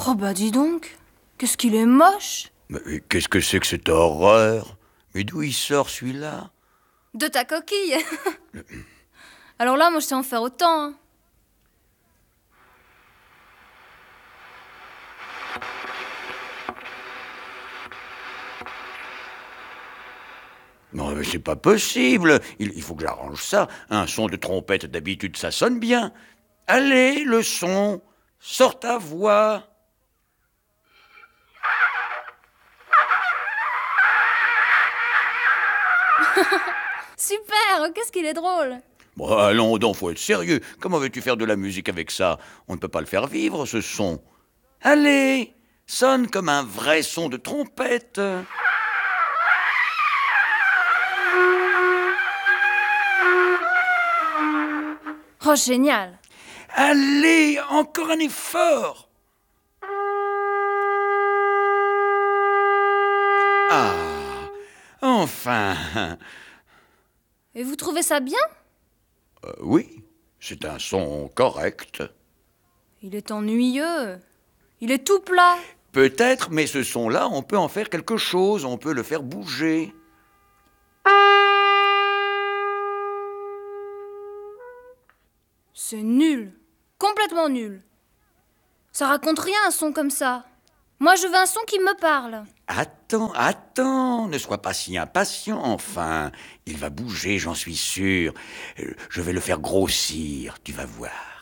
Oh bah dis donc, qu'est-ce qu'il est moche! Mais qu'est-ce que c'est que cette horreur? Mais d'où il sort celui-là? De ta coquille. Alors là, moi je sais en faire autant. Hein. Non, mais c'est pas possible. Il faut que j'arrange ça. Un son de trompette, d'habitude, ça sonne bien. Allez, le son. Sors ta voix. Super, qu'est-ce qu'il est drôle! Bon, allons donc, faut être sérieux. Comment veux-tu faire de la musique avec ça? On ne peut pas le faire vivre, ce son. Allez, sonne comme un vrai son de trompette. Oh génial! Allez, encore un effort. Ah, enfin. Et vous trouvez ça bien? Oui, c'est un son correct. Il est ennuyeux. Il est tout plat. Peut-être, mais ce son-là, on peut en faire quelque chose, on peut le faire bouger. C'est nul. Complètement nul. Ça raconte rien un son comme ça. Moi je veux un son qui me parle. Attends, ne sois pas si impatient, enfin. Il va bouger, j'en suis sûr. Je vais le faire grossir, tu vas voir.